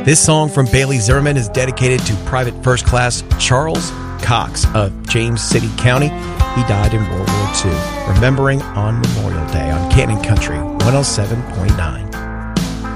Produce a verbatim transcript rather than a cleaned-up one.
This song from Bailey Zimmerman is dedicated to Private First Class Charles Cox of James City County. He died in World War Two. Remembering on Memorial Day on Canton Country one oh seven point nine.